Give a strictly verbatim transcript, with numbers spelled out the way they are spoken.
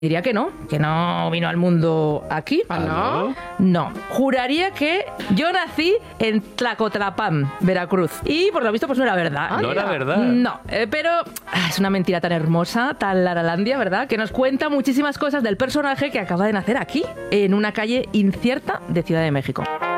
Diría que no, que no vino al mundo aquí. ¿Ah, no? No. Juraría que yo nací en Tlacotlapán, Veracruz. Y por lo visto pues no era verdad. Ah, No era mira. verdad. No, eh, pero ah, es una mentira tan hermosa, tan Laralandia, ¿verdad? Que nos cuenta muchísimas cosas del personaje que acaba de nacer aquí, en una calle incierta de Ciudad de México.